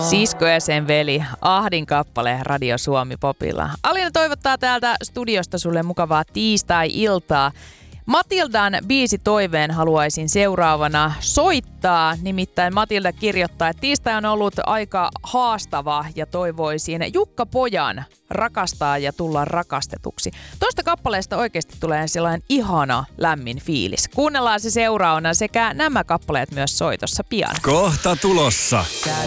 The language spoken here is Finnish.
Sisko ja sen veli, Ahdin kappale Radio Suomi Popilla. Alina toivottaa täältä studiosta sulle mukavaa tiistai-iltaa. Matildan biisitoiveen haluaisin seuraavana soittaa. Nimittäin Matilda kirjoittaa, että tiistai on ollut aika haastava ja toivoisin Jukka Pojan rakastaa ja tulla rakastetuksi. Tuosta kappaleesta oikeasti tulee sellainen ihana lämmin fiilis. Kuunnellaan se seuraavana sekä nämä kappaleet myös soitossa pian. Kohta tulossa.